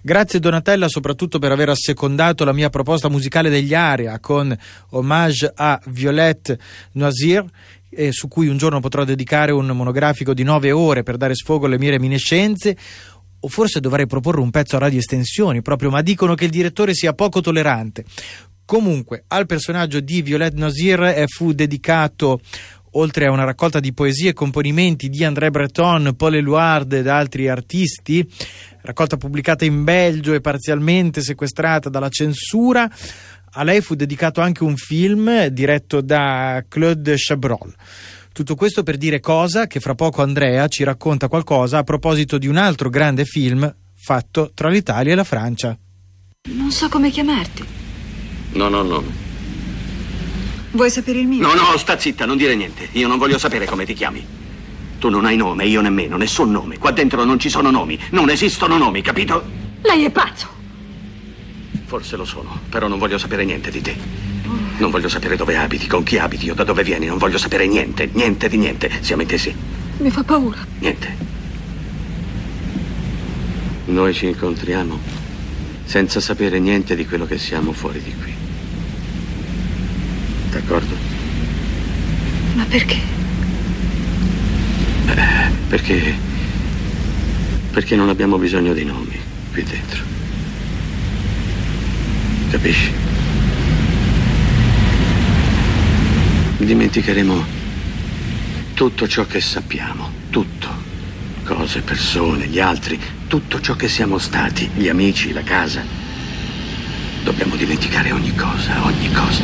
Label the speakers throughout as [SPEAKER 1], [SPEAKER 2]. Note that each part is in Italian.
[SPEAKER 1] Grazie Donatella soprattutto per aver assecondato la mia proposta musicale degli Aria con Hommage a Violette Noisir, su cui un giorno potrò dedicare un monografico di 9 ore per dare sfogo alle mie reminiscenze. O forse dovrei proporre un pezzo a Radio Estensioni proprio, ma dicono che il direttore sia poco tollerante. Comunque al personaggio di Violette Noisir fu dedicato, oltre a una raccolta di poesie e componimenti di André Breton, Paul Éluard ed altri artisti, raccolta pubblicata in Belgio e parzialmente sequestrata dalla censura, a lei fu dedicato anche un film diretto da Claude Chabrol. Tutto questo per dire cosa? Che fra poco Andrea ci racconta qualcosa a proposito di un altro grande film fatto tra l'Italia e la Francia.
[SPEAKER 2] Non so come chiamarti.
[SPEAKER 3] Non ho nome.
[SPEAKER 2] Vuoi sapere il mio?
[SPEAKER 3] No, sta zitta, non dire niente. Io non voglio sapere come ti chiami. Tu non hai nome, io nemmeno, nessun nome. Qua dentro non ci sono nomi, non esistono nomi, capito?
[SPEAKER 2] Lei è pazzo.
[SPEAKER 3] Forse lo sono, però non voglio sapere niente di te. Non voglio sapere dove abiti, con chi abiti o da dove vieni. Non voglio sapere niente, niente di niente. Siamo intesi?
[SPEAKER 2] Mi fa paura.
[SPEAKER 3] Niente. Noi ci incontriamo senza sapere niente di quello che siamo fuori di qui. D'accordo?
[SPEAKER 2] Ma perché?
[SPEAKER 3] Perché non abbiamo bisogno di nomi qui dentro. Capisci? Dimenticheremo tutto ciò che sappiamo, tutto. Cose, persone, gli altri, tutto ciò che siamo stati, gli amici, la casa. Dobbiamo dimenticare ogni cosa, ogni cosa.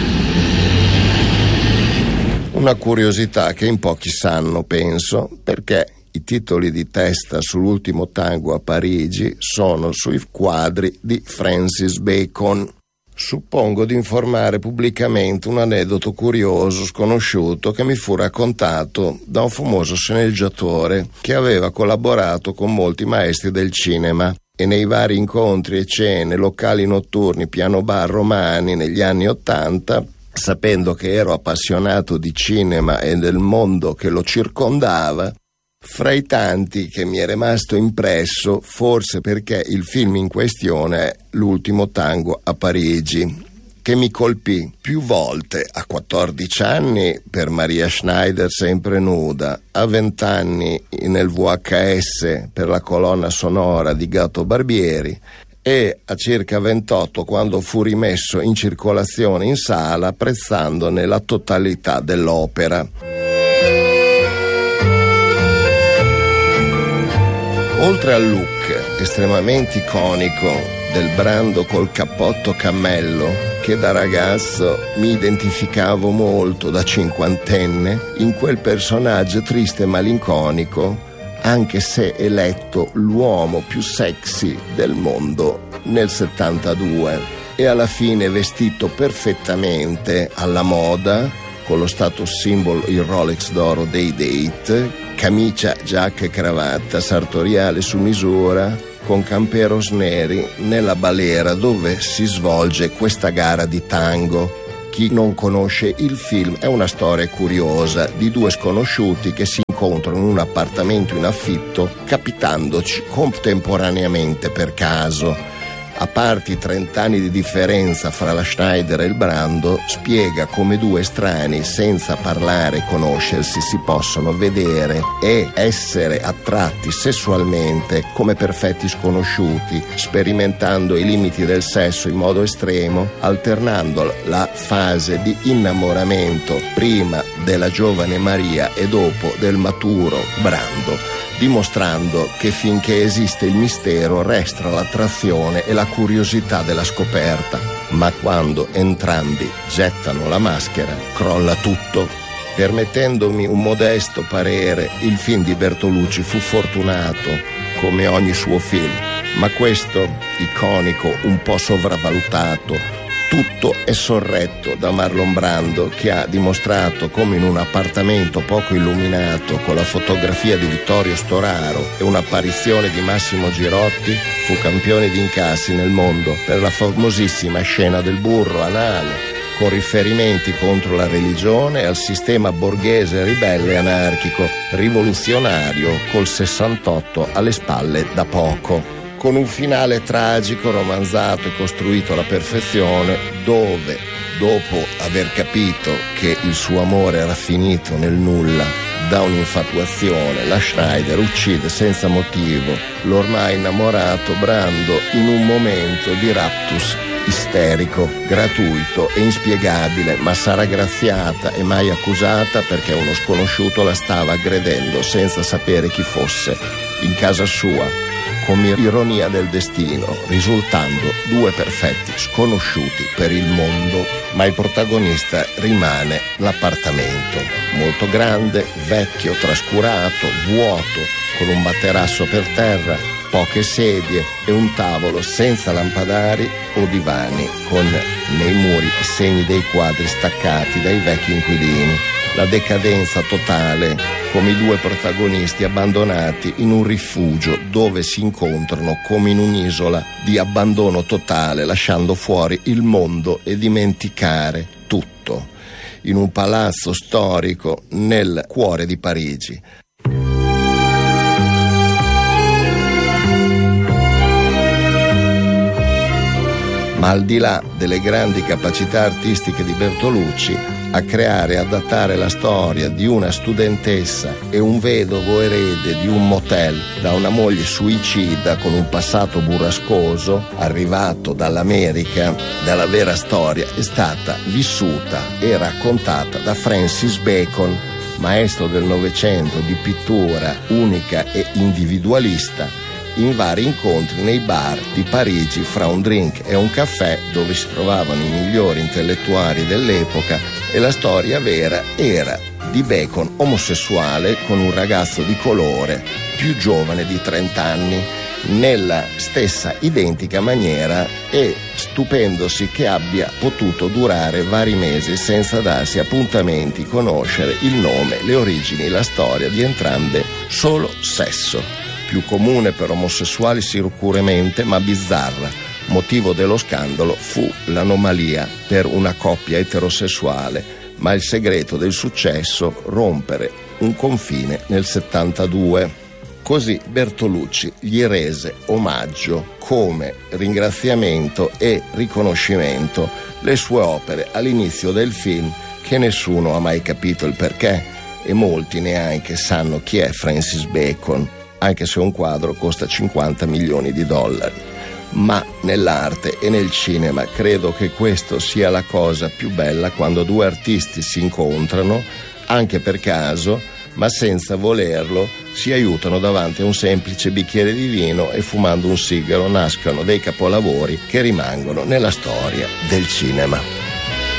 [SPEAKER 4] Una curiosità che in pochi sanno, penso, perché i titoli di testa sull'ultimo tango a Parigi sono sui quadri di Francis Bacon. Suppongo di informare pubblicamente un aneddoto curioso, sconosciuto, che mi fu raccontato da un famoso sceneggiatore che aveva collaborato con molti maestri del cinema e nei vari incontri e cene, locali notturni, piano bar romani negli anni '80, sapendo che ero appassionato di cinema e del mondo che lo circondava, fra i tanti che mi è rimasto impresso, forse perché il film in questione è L'ultimo tango a Parigi, che mi colpì più volte, a 14 anni per Maria Schneider sempre nuda, a 20 anni nel VHS per la colonna sonora di Gatto Barbieri e a circa 28 quando fu rimesso in circolazione in sala, apprezzandone la totalità dell'opera. Oltre al look estremamente iconico del Brando col cappotto cammello, che da ragazzo mi identificavo molto da cinquantenne, in quel personaggio triste e malinconico, anche se eletto l'uomo più sexy del mondo nel 72, e alla fine vestito perfettamente alla moda, con lo status symbol il Rolex d'oro dei Date, camicia, giacca e cravatta sartoriale su misura, con camperos neri nella balera dove si svolge questa gara di tango. Chi non conosce il film, è una storia curiosa di due sconosciuti che si incontrano in un appartamento in affitto, capitandoci contemporaneamente per caso. A parte i 30 anni di differenza fra la Schneider e il Brando, spiega come due estranei senza parlare e conoscersi si possono vedere e essere attratti sessualmente come perfetti sconosciuti, sperimentando i limiti del sesso in modo estremo, alternando la fase di innamoramento prima della giovane Maria e dopo del maturo Brando, dimostrando che finché esiste il mistero resta l'attrazione e la curiosità della scoperta, ma quando entrambi gettano la maschera crolla tutto. Permettendomi un modesto parere, il film di Bertolucci fu fortunato come ogni suo film, ma questo iconico un po' sopravvalutato. Tutto è sorretto da Marlon Brando, che ha dimostrato come in un appartamento poco illuminato, con la fotografia di Vittorio Storaro e un'apparizione di Massimo Girotti, fu campione di incassi nel mondo per la famosissima scena del burro anale, con riferimenti contro la religione e al sistema borghese ribelle e anarchico, rivoluzionario, col 68 alle spalle da poco. con un finale tragico, romanzato e costruito alla perfezione, dove, dopo aver capito che il suo amore era finito nel nulla da un'infatuazione, la Schneider uccide senza motivo l'ormai innamorato Brando in un momento di raptus isterico, gratuito e inspiegabile, ma sarà graziata e mai accusata perché uno sconosciuto la stava aggredendo senza sapere chi fosse, in casa sua, come ironia del destino, risultando due perfetti sconosciuti per il mondo, ma il protagonista rimane l'appartamento, molto grande, vecchio, trascurato, vuoto, con un materasso per terra, poche sedie e un tavolo senza lampadari o divani, con nei muri i segni dei quadri staccati dai vecchi inquilini. La decadenza totale, come i due protagonisti abbandonati in un rifugio dove si incontrano come in un'isola di abbandono totale, lasciando fuori il mondo e dimenticare tutto, in un palazzo storico nel cuore di Parigi. Ma al di là delle grandi capacità artistiche di Bertolucci, a creare e adattare la storia di una studentessa e un vedovo erede di un motel da una moglie suicida con un passato burrascoso, arrivato dall'America, dalla vera storia, è stata vissuta e raccontata da Francis Bacon, maestro del Novecento di pittura unica e individualista, in vari incontri nei bar di Parigi fra un drink e un caffè dove si trovavano i migliori intellettuali dell'epoca, e la storia vera era di Bacon omosessuale con un ragazzo di colore più giovane di 30 anni nella stessa identica maniera, e stupendosi che abbia potuto durare vari mesi senza darsi appuntamenti, conoscere il nome, le origini, la storia di entrambe, solo sesso. Più comune per omosessuali sicuramente, ma bizzarra. Motivo dello scandalo fu l'anomalia per una coppia eterosessuale, ma il segreto del successo, rompere un confine nel 72. Così Bertolucci gli rese omaggio come ringraziamento e riconoscimento le sue opere all'inizio del film, che nessuno ha mai capito il perché e molti neanche sanno chi è Francis Bacon, anche se un quadro costa 50 milioni di dollari. Ma nell'arte e nel cinema credo che questo sia la cosa più bella, quando due artisti si incontrano, anche per caso, ma senza volerlo, si aiutano davanti a un semplice bicchiere di vino e fumando un sigaro nascono dei capolavori che rimangono nella storia del cinema.